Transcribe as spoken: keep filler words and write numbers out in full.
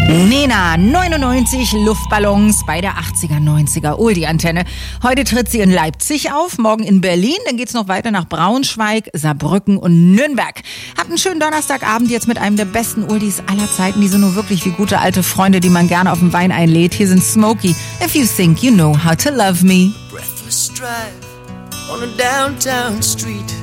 Nena, neunundneunzig Luftballons bei der achtziger, neunziger Oldie-Antenne. Heute tritt sie in Leipzig auf, morgen in Berlin, dann geht's noch weiter nach Braunschweig, Saarbrücken und Nürnberg. Habt einen schönen Donnerstagabend jetzt mit einem der besten Oldies aller Zeiten. Die sind nur wirklich wie gute alte Freunde, die man gerne auf den Wein einlädt. Hier sind Smokey, If You Think You Know How to Love Me. Breathless drive on a downtown street.